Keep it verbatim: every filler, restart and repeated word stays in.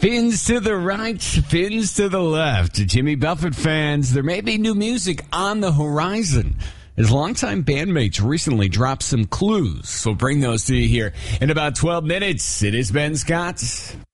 Fins to the right, fins to the left. Jimmy Buffett fans, there may be new music on the horizon. His longtime bandmates recently dropped some clues. So we'll bring those to you here in about twelve minutes. It is Ben Scott.